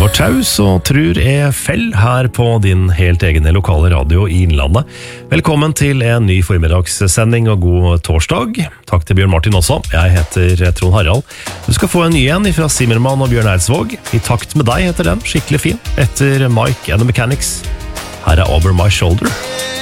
Halvor Taus og Trur Fell her på din helt egne lokale radio i Innlandet. Velkommen til en ny formiddagssending og god torsdag. Takk til Bjørn Martin også. Jeg heter Trond Harald. Du skal få en ny en fra Zimmermann og Bjørn Eidsvåg. I takt med deg heter den, skikkelig fin. Etter Mike and the Mechanics. Her Over My Shoulder.